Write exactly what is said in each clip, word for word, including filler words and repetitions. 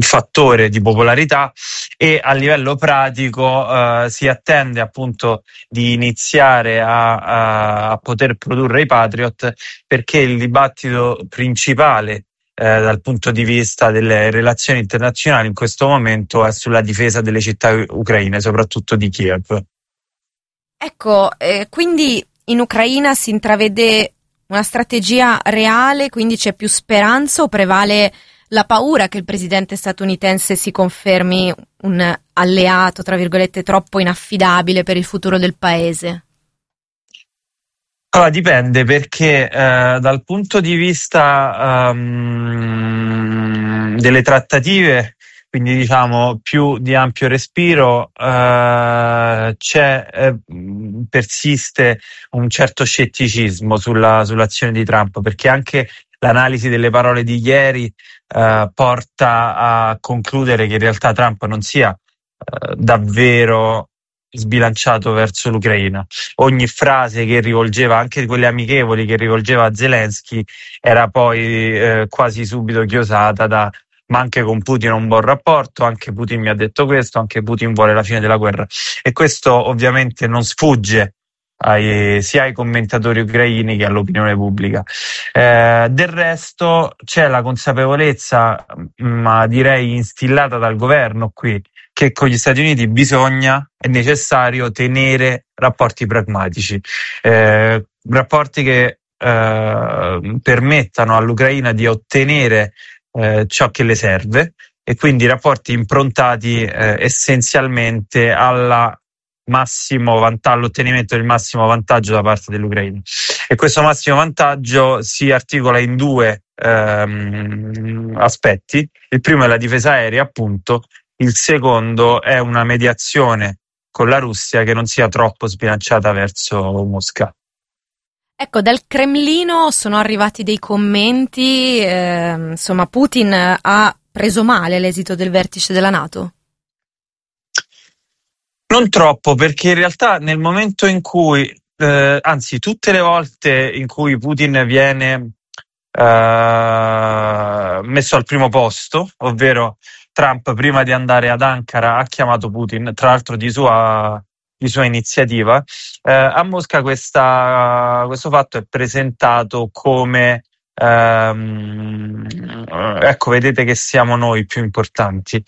fattore di popolarità, e a livello pratico uh, si attende appunto di iniziare a, a, a poter produrre i Patriot, perché il dibattito principale eh, dal punto di vista delle relazioni internazionali in questo momento è sulla difesa delle città ucraine, soprattutto di Kiev. Ecco, eh, quindi in Ucraina si intravede una strategia reale, quindi c'è più speranza o prevale la paura che il presidente statunitense si confermi un alleato, tra virgolette, troppo inaffidabile per il futuro del paese? Allora, dipende, perché eh, dal punto di vista um, delle trattative, quindi diciamo più di ampio respiro, eh, c'è, eh, persiste un certo scetticismo sulla, sull'azione di Trump, perché anche l'analisi delle parole di ieri eh, porta a concludere che in realtà Trump non sia eh, davvero sbilanciato verso l'Ucraina. Ogni frase che rivolgeva, anche quelle amichevoli che rivolgeva a Zelensky, era poi eh, quasi subito chiosata da ma anche con Putin ho un buon rapporto, anche Putin mi ha detto questo, anche Putin vuole la fine della guerra. E questo ovviamente non sfugge ai, sia ai commentatori ucraini che all'opinione pubblica. Eh, del resto c'è la consapevolezza, ma direi instillata dal governo qui, che con gli Stati Uniti bisogna, è necessario tenere rapporti pragmatici, eh, rapporti che eh, permettano all'Ucraina di ottenere eh, ciò che le serve, e quindi rapporti improntati eh, essenzialmente alla massimo vantaggio, all'ottenimento del massimo vantaggio da parte dell'Ucraina. E questo massimo vantaggio si articola in due ehm, aspetti. Il primo è la difesa aerea, appunto. Il secondo è una mediazione con la Russia che non sia troppo sbilanciata verso Mosca. Ecco, dal Cremlino sono arrivati dei commenti, eh, insomma Putin ha preso male l'esito del vertice della NATO? Non troppo, perché in realtà nel momento in cui, eh, anzi tutte le volte in cui Putin viene eh, messo al primo posto, ovvero Trump prima di andare ad Ankara ha chiamato Putin, tra l'altro di sua, di sua iniziativa, eh, a Mosca questa, questo fatto è presentato come ehm, ecco, vedete che siamo noi più importanti,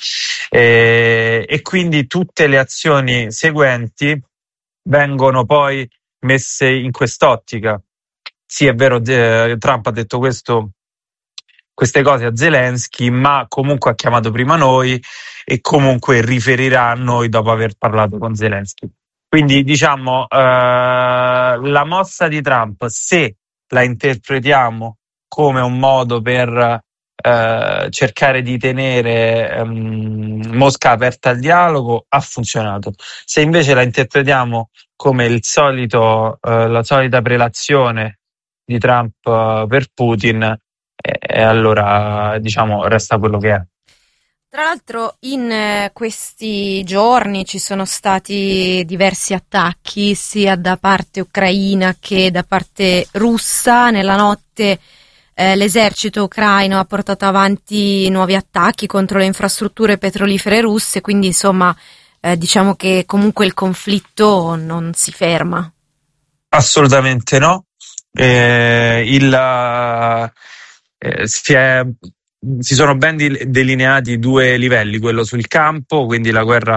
e, e quindi tutte le azioni seguenti vengono poi messe in quest'ottica. Sì, è vero, eh, Trump ha detto questo queste cose a Zelensky, ma comunque ha chiamato prima noi e comunque riferirà a noi dopo aver parlato con Zelensky. Quindi diciamo eh, la mossa di Trump, se la interpretiamo come un modo per eh, cercare di tenere ehm, Mosca aperta al dialogo, ha funzionato. Se invece la interpretiamo come il solito, eh, la solita prelazione di Trump eh, per Putin, e allora diciamo resta quello che è. Tra l'altro in eh, questi giorni ci sono stati diversi attacchi sia da parte ucraina che da parte russa. Nella notte eh, l'esercito ucraino ha portato avanti nuovi attacchi contro le infrastrutture petrolifere russe, quindi insomma eh, diciamo che comunque il conflitto non si ferma. Assolutamente no. Eh, il Eh, si, è, si sono ben delineati due livelli, quello sul campo, quindi la guerra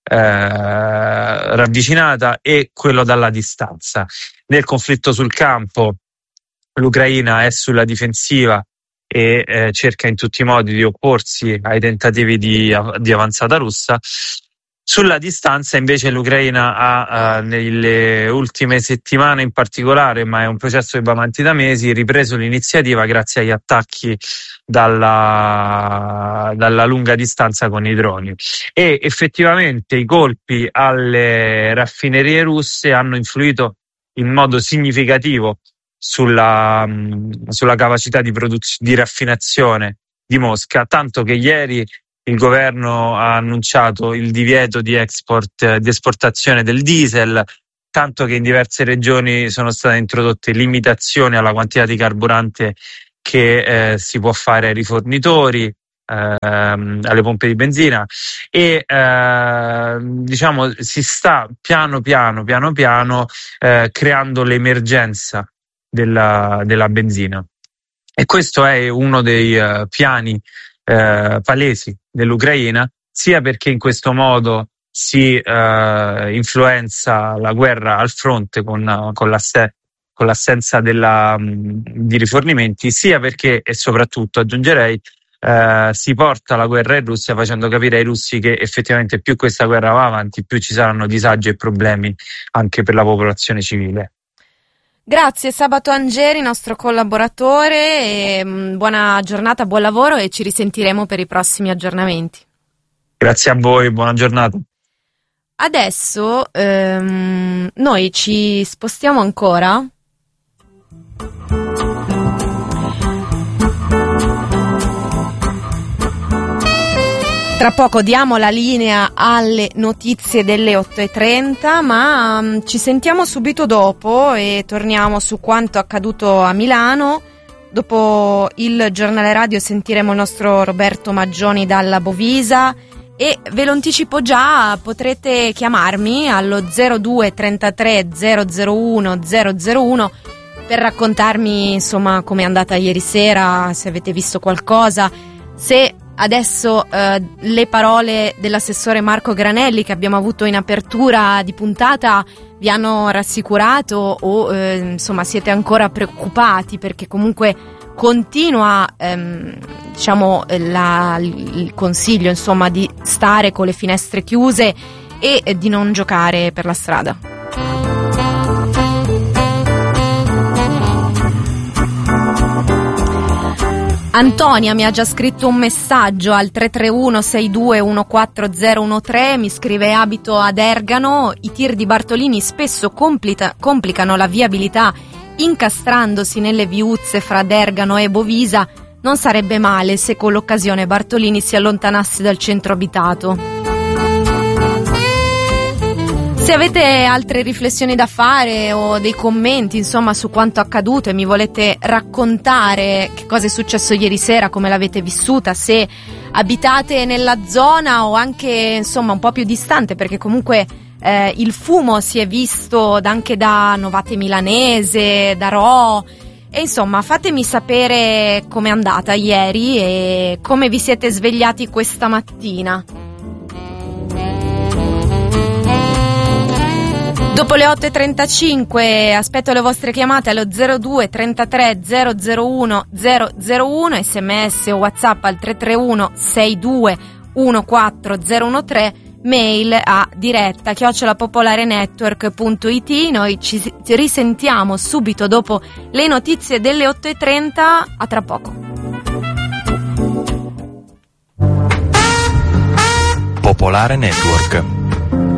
eh, ravvicinata, e quello dalla distanza. Nel conflitto sul campo l'Ucraina è sulla difensiva e eh, cerca in tutti i modi di opporsi ai tentativi di, di avanzata russa. Sulla distanza invece l'Ucraina ha uh, nelle ultime settimane in particolare, ma è un processo che va avanti da mesi, ripreso l'iniziativa grazie agli attacchi dalla, dalla lunga distanza con i droni, e effettivamente i colpi alle raffinerie russe hanno influito in modo significativo sulla, sulla capacità di, produz- di raffinazione di Mosca, tanto che ieri il governo ha annunciato il divieto di export, di esportazione del diesel, tanto che in diverse regioni sono state introdotte limitazioni alla quantità di carburante che eh, si può fare ai rifornitori. ehm, alle pompe di benzina e eh, diciamo si sta piano piano piano piano eh, creando l'emergenza della, della benzina, e questo è uno dei uh, piani uh, palesi dell'Ucraina, sia perché in questo modo si uh, influenza la guerra al fronte con, uh, con, l'asse- con l'assenza della, um, di rifornimenti, sia perché, e soprattutto aggiungerei, uh, si porta la guerra in Russia facendo capire ai russi che effettivamente più questa guerra va avanti, più ci saranno disagi e problemi anche per la popolazione civile. Grazie Sabato Angeri, nostro collaboratore, e buona giornata, buon lavoro e ci risentiremo per i prossimi aggiornamenti. Grazie a voi, buona giornata. Adesso ehm, noi ci spostiamo ancora. Tra poco diamo la linea alle notizie delle otto e trenta, ma um, ci sentiamo subito dopo e torniamo su quanto accaduto a Milano. Dopo il giornale radio sentiremo il nostro Roberto Maggioni dalla Bovisa e ve lo anticipo già, potrete chiamarmi allo zero due trentatré zero zero uno zero zero uno per raccontarmi insomma com'è andata ieri sera, se avete visto qualcosa, se adesso eh, le parole dell'assessore Marco Granelli che abbiamo avuto in apertura di puntata vi hanno rassicurato o eh, insomma siete ancora preoccupati, perché comunque continua ehm, diciamo la, il consiglio insomma di stare con le finestre chiuse e eh, di non giocare per la strada. Antonia mi ha già scritto un messaggio al tre tre uno sei due uno quattro zero uno tre, mi scrive: abito ad Ergano, i tir di Bartolini spesso complita, complicano la viabilità incastrandosi nelle viuzze fra Ergano e Bovisa, non sarebbe male se con l'occasione Bartolini si allontanasse dal centro abitato. Se avete altre riflessioni da fare o dei commenti insomma su quanto accaduto e mi volete raccontare che cosa è successo ieri sera, come l'avete vissuta, se abitate nella zona o anche insomma un po' più distante, perché comunque eh, il fumo si è visto anche da Novate Milanese, da Rho, e insomma fatemi sapere com'è andata ieri e come vi siete svegliati questa mattina. Dopo le otto e trentacinque aspetto le vostre chiamate allo zero due trentatré zero zero uno zero zero uno, sms o WhatsApp al tre tre uno sei due uno quattro zero uno tre, mail a diretta chiocciola popolarenetwork punto it. Noi ci risentiamo subito dopo le notizie delle otto e trenta, a tra poco. Popolare Network.